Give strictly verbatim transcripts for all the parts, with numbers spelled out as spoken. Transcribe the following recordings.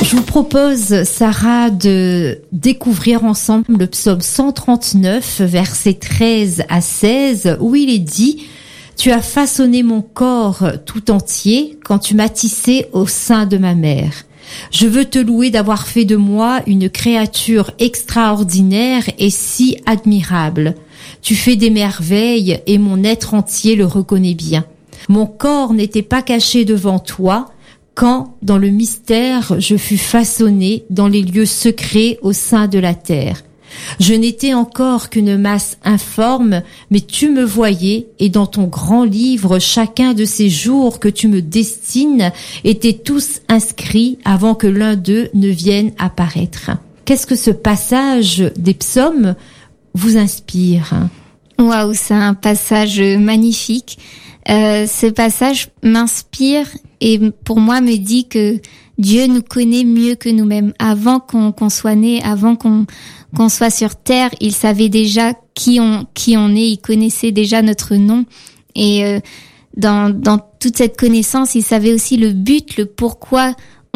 Je vous propose, Sarah, de découvrir ensemble le psaume cent trente-neuf, versets treize à seize, où il est dit « Tu as façonné mon corps tout entier quand tu m'as tissé au sein de ma mère. Je veux te louer d'avoir fait de moi une créature extraordinaire et si admirable. Tu fais des merveilles et mon être entier le reconnaît bien. Mon corps n'était pas caché devant toi, quand, dans le mystère, je fus façonné dans les lieux secrets au sein de la terre. Je n'étais encore qu'une masse informe, mais tu me voyais, et dans ton grand livre, chacun de ces jours que tu me destines étaient tous inscrits avant que l'un d'eux ne vienne apparaître. » Qu'est-ce que ce passage des psaumes vous inspire? Waouh, c'est un passage magnifique. Euh, ce passage m'inspire et pour moi me dit que Dieu nous connaît mieux que nous-mêmes. Avant qu'on, qu'on soit né, avant qu'on, qu'on soit sur terre, il savait déjà qui on, qui on est, il connaissait déjà notre nom. Et euh, dans, dans toute cette connaissance, il savait aussi le but, le pourquoi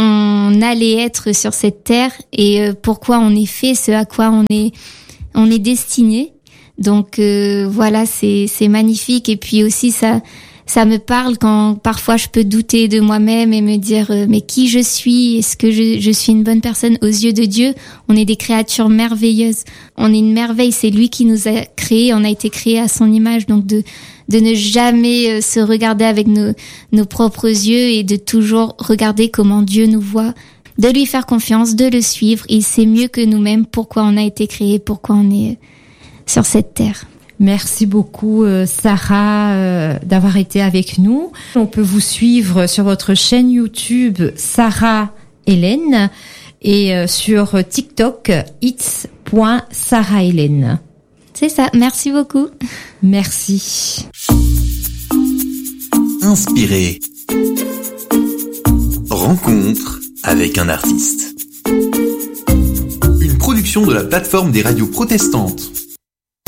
on allait être sur cette terre et euh, pourquoi on est fait, ce à quoi on est, on est destiné. Donc euh, voilà, c'est c'est magnifique et puis aussi ça ça me parle quand parfois je peux douter de moi-même et me dire euh, mais qui je suis, est-ce que je je suis une bonne personne aux yeux de Dieu? On est des créatures merveilleuses. On est une merveille, c'est lui qui nous a créés, on a été créés à son image, donc de de ne jamais euh, se regarder avec nos nos propres yeux et de toujours regarder comment Dieu nous voit, de lui faire confiance, de le suivre, il sait mieux que nous-mêmes pourquoi on a été créés, pourquoi on est sur cette terre. Merci beaucoup Sarah euh, d'avoir été avec nous. On peut vous suivre sur votre chaîne YouTube Sarah Hélène et euh, sur TikTok its point sarah hélène. C'est ça, merci beaucoup. Merci. Inspiré. Rencontre avec un artiste. Une production de la plateforme des radios protestantes.